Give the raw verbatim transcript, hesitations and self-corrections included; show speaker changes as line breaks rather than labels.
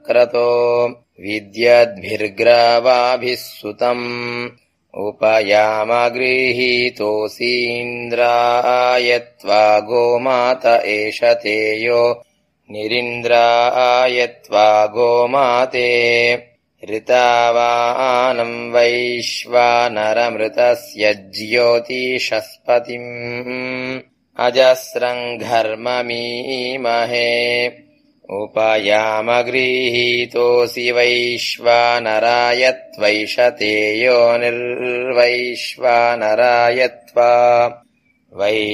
क्रतो विद्यद्भिर्ग्रावाभिः सुतम् उपयामगृहीतोऽसीन्द्रायत्वा गोमात एष तेयो निरिन्द्रायत्वा गोमाते ऋतावानम् वैश्वानरमृतस्य ज्योतिषस्पतिम् अजस्रम् घर्ममीमहे उपयामगृहीतोऽसि वैश्वानरायत्वैष तेयो निर्वैश्वानरायत्वा वै